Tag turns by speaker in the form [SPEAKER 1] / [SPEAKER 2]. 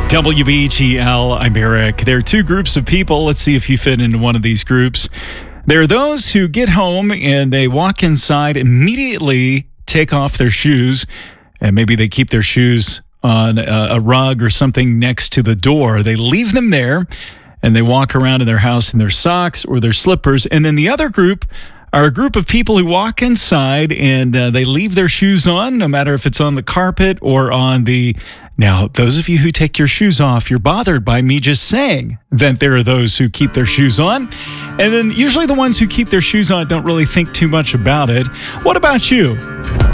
[SPEAKER 1] WBGL, I'm Eric. There are two groups of people. Let's see if you fit into one of these groups. There are those who get home and they walk inside, immediately take off their shoes, and maybe they keep their shoes on a rug or something next to the door. They leave them there and they walk around in their house in their socks or their slippers. And then the other group are a group of people who walk inside and they leave their shoes on, no matter if it's on the carpet or on the... Now, those of you who take your shoes off, you're bothered by me just saying that there are those who keep their shoes on. And then usually the ones who keep their shoes on don't really think too much about it. What about you?